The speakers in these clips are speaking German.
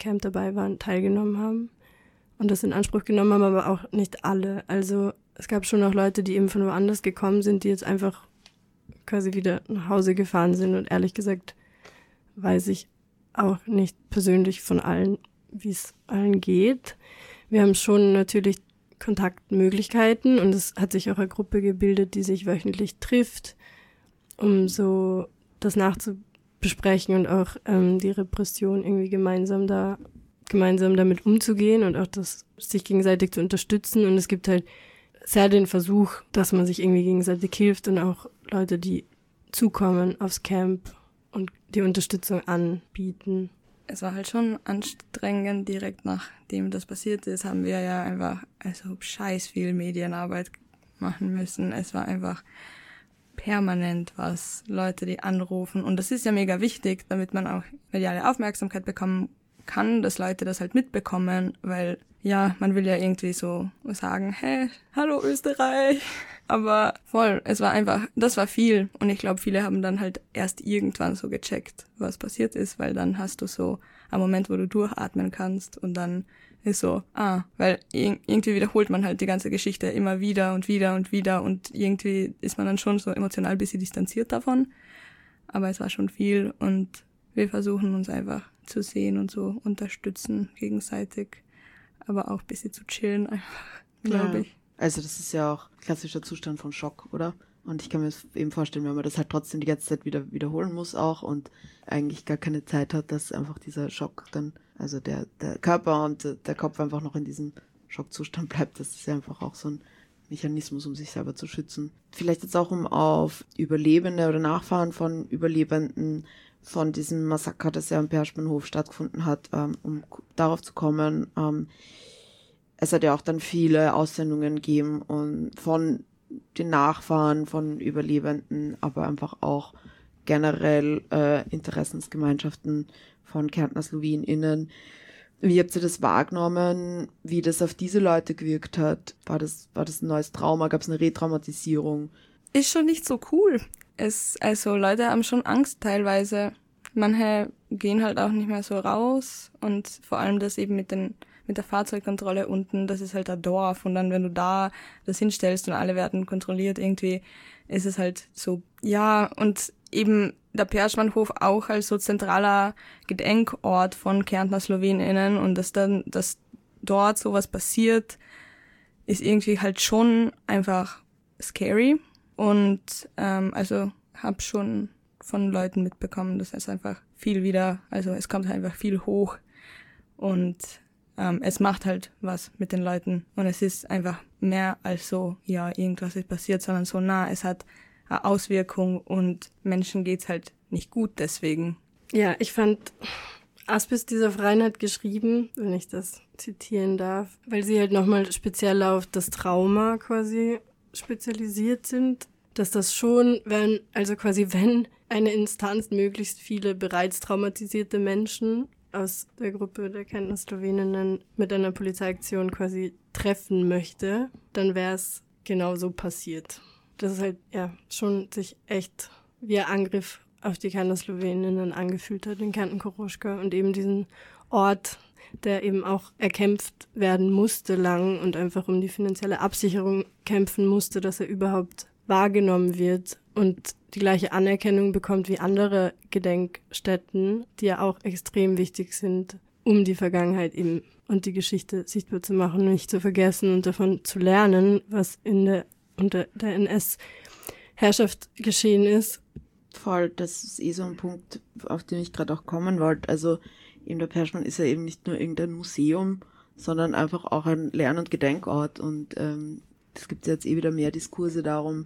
Camp dabei waren, teilgenommen haben und das in Anspruch genommen haben, aber auch nicht alle. Also es gab schon noch Leute, die eben von woanders gekommen sind, die jetzt einfach quasi wieder nach Hause gefahren sind und ehrlich gesagt weiß ich auch nicht persönlich von allen, wie es allen geht. Wir haben schon natürlich Kontaktmöglichkeiten und es hat sich auch eine Gruppe gebildet, die sich wöchentlich trifft, um so das nachzubesprechen und auch die Repression irgendwie gemeinsam damit umzugehen und auch das sich gegenseitig zu unterstützen. Und es gibt halt sehr den Versuch, dass man sich irgendwie gegenseitig hilft und auch Leute, die zukommen aufs Camp und die Unterstützung anbieten. Es war halt schon anstrengend, direkt nachdem das passiert ist, haben wir ja einfach scheiß viel Medienarbeit machen müssen. Es war einfach permanent was, Leute, die anrufen. Und das ist ja mega wichtig, damit man auch mediale Aufmerksamkeit bekommen kann, dass Leute das halt mitbekommen, weil ja, man will ja irgendwie so sagen, hey, hallo Österreich. Aber voll, das war viel. Und ich glaube, viele haben dann halt erst irgendwann so gecheckt, was passiert ist, weil dann hast du so einen Moment, wo du durchatmen kannst und dann ist so, weil irgendwie wiederholt man halt die ganze Geschichte immer wieder und wieder und wieder und irgendwie ist man dann schon so emotional ein bisschen distanziert davon. Aber es war schon viel und wir versuchen uns einfach zu sehen und so unterstützen gegenseitig, aber auch ein bisschen zu chillen einfach, glaube ich. Also das ist ja auch klassischer Zustand von Schock, oder? Und ich kann mir das eben vorstellen, wenn man das halt trotzdem die ganze Zeit wiederholen muss auch und eigentlich gar keine Zeit hat, dass einfach dieser Schock dann, also der Körper und der Kopf einfach noch in diesem Schockzustand bleibt. Das ist ja einfach auch so ein Mechanismus, um sich selber zu schützen. Vielleicht jetzt auch, um auf Überlebende oder Nachfahren von Überlebenden von diesem Massaker, das ja am Perschmanhof stattgefunden hat, um darauf zu kommen. Es hat ja auch dann viele Aussendungen gegeben und von den Nachfahren von Überlebenden, aber einfach auch generell Interessensgemeinschaften von Kärntner SlowenInnen. Wie habt ihr das wahrgenommen, wie das auf diese Leute gewirkt hat? War das ein neues Trauma? Gab es eine Retraumatisierung? Ist schon nicht so cool. Leute haben schon Angst teilweise. Manche gehen halt auch nicht mehr so raus und vor allem das eben mit der Fahrzeugkontrolle unten, das ist halt ein Dorf und dann, wenn du da das hinstellst und alle werden kontrolliert, irgendwie ist es halt so, ja, und eben der Perschmanhof auch als so zentraler Gedenkort von Kärntner SlowenInnen und dass dort sowas passiert, ist irgendwie halt schon einfach scary und hab schon von Leuten mitbekommen, dass es einfach es kommt halt einfach viel hoch und es macht halt was mit den Leuten und es ist einfach mehr als so, ja, irgendwas ist passiert, sondern so, es hat eine Auswirkung und Menschen geht's halt nicht gut deswegen. Ja, ich fand, Aspis dieser Verein hat geschrieben, wenn ich das zitieren darf, weil sie halt nochmal speziell auf das Trauma quasi spezialisiert sind, dass das schon, wenn eine Instanz möglichst viele bereits traumatisierte Menschen aus der Gruppe der Kärntner Sloweninnen mit einer Polizeiaktion quasi treffen möchte, dann wäre es genau so passiert. Das ist halt, ja, schon sich echt wie ein Angriff auf die Kärntner Sloweninnen angefühlt hat, in Kärnten-Koroschka und eben diesen Ort, der eben auch erkämpft werden musste lang und einfach um die finanzielle Absicherung kämpfen musste, dass er überhaupt wahrgenommen wird und die gleiche Anerkennung bekommt wie andere Gedenkstätten, die ja auch extrem wichtig sind, um die Vergangenheit eben und die Geschichte sichtbar zu machen und nicht zu vergessen und davon zu lernen, was unter der NS-Herrschaft geschehen ist. Voll, das ist so ein Punkt, auf den ich gerade auch kommen wollte. Also eben der Perschmann ist ja eben nicht nur irgendein Museum, sondern einfach auch ein Lern- und Gedenkort und es gibt jetzt wieder mehr Diskurse darum,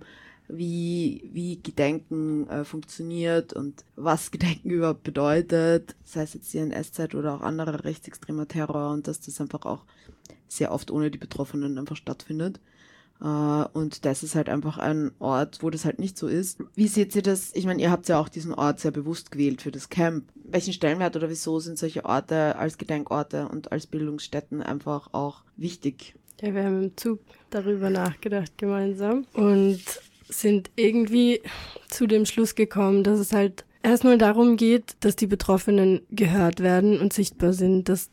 wie Gedenken funktioniert und was Gedenken überhaupt bedeutet, sei es jetzt die NS-Zeit oder auch anderer rechtsextremer Terror und dass das einfach auch sehr oft ohne die Betroffenen einfach stattfindet. Und das ist halt einfach ein Ort, wo das halt nicht so ist. Wie seht ihr das? Ich meine, ihr habt ja auch diesen Ort sehr bewusst gewählt für das Camp. Welchen Stellenwert oder wieso sind solche Orte als Gedenkorte und als Bildungsstätten einfach auch wichtig? Ja, wir haben im Zug darüber nachgedacht gemeinsam und sind irgendwie zu dem Schluss gekommen, dass es halt erstmal darum geht, dass die Betroffenen gehört werden und sichtbar sind, dass